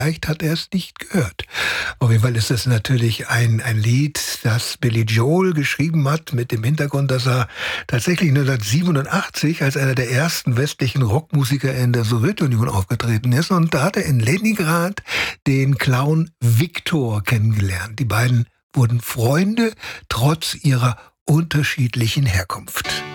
Vielleicht hat er es nicht gehört. Auf jeden Fall ist das natürlich ein Lied, das Billy Joel geschrieben hat, mit dem Hintergrund, dass er tatsächlich 1987 als einer der ersten westlichen Rockmusiker in der Sowjetunion aufgetreten ist. Und da hat er in Leningrad den Clown Viktor kennengelernt. Die beiden wurden Freunde, trotz ihrer unterschiedlichen Herkunft.